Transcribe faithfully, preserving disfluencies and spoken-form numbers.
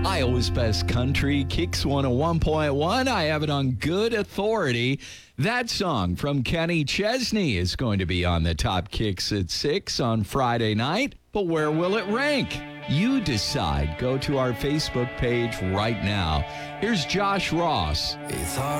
Iowa's Best Country, Kicks one oh one point one. I have it on good authority. That song from Kenny Chesney is going to be on the top Kicks at six on Friday night. But where will it rank? You decide. Go to our Facebook page right now. Here's Josh Ross. It's hard.